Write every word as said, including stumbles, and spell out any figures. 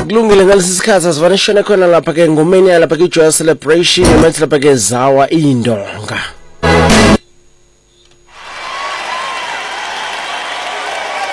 kulungile ngalesi sikhathi asivanishene khona lapha ke ngomeni lapha ke Joy Celebration emethi lapha ke Zawa Indonga